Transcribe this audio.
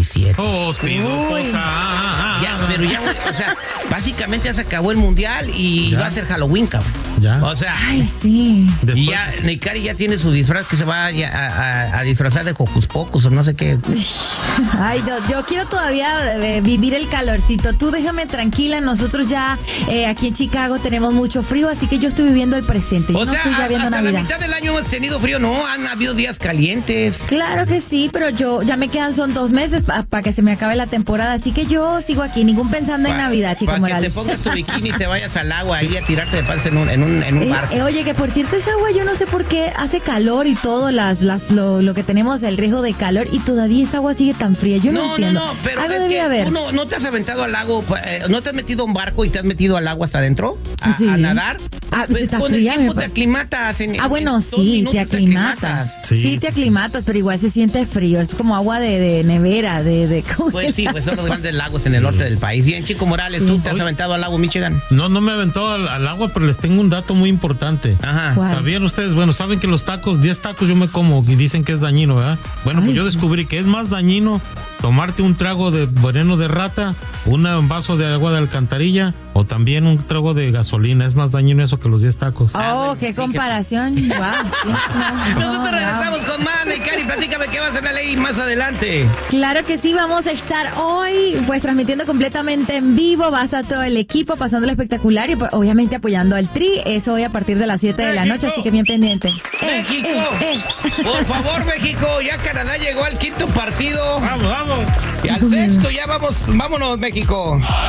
17. Oh, pero ya, o sea, básicamente ya se acabó el mundial y va a ser Halloween, cabrón. Ya. O sea, Ay, sí. Y ya Neikari ya tiene su disfraz que se va a disfrazar de Hocus Pocus o no sé qué. Ay, no, yo quiero todavía vivir el calorcito. Tú déjame tranquila, nosotros ya aquí en Chicago tenemos mucho frío, así que yo estoy viviendo el presente. O no sea, estoy ya viendo hasta Navidad. la mitad del año hemos tenido frío, no, han habido días calientes. Claro que sí, pero yo ya me quedan son 2 meses para que se me acabe la temporada, así que yo sigo aquí, ningún pensando en Navidad, Chico Morales. Para que te pongas tu bikini y te vayas al agua ahí a tirarte de panza en un barco. Oye, que por cierto esa agua yo no sé por qué hace calor y todo, lo que tenemos, el riesgo de calor, y todavía esa agua sigue tan fría. Yo no entiendo. No, pero algo es debía que haber. tú no te has aventado al lago, no te has metido a un barco y te has metido al agua hasta adentro a nadar. Pues está con fría, el tiempo te aclimatas. Bueno, sí, te aclimatas. Sí, te aclimatas, pero igual se siente frío. Es como agua de nevera, Pues sí, pues son los grandes lagos en el norte del país. Bien, Chico Morales, ¿tú te has aventado al lago Michigan? No me he aventado al agua, pero les tengo un dato muy importante. Ajá. ¿Cuál? ¿Sabían ustedes? Bueno, saben que los tacos, 10 tacos yo me como y dicen que es dañino, ¿verdad? Bueno, pues yo descubrí que es más dañino tomarte un trago de veneno de ratas, un vaso de agua de alcantarilla o también un trago de gasolina. Es más dañino eso que los 10 tacos. Oh, qué comparación. Wow, sí, Nosotros regresamos con más, Neikari, platícame qué va a hacer la ley más adelante. Claro que sí, vamos a estar hoy pues transmitiendo completamente en vivo, va a estar todo el equipo pasando espectacular y obviamente apoyando al Tri, eso hoy a partir de las 7 de la noche, así que bien pendiente. ¡México! Por favor, México, ya Canadá llegó al 5º partido. ¡Vamos! Y al 6º ya vámonos, México.